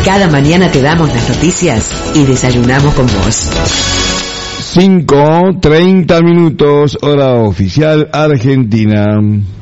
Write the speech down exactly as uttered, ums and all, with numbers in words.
Cada mañana te damos las noticias y desayunamos con vos. cinco, treinta minutos, hora oficial Argentina.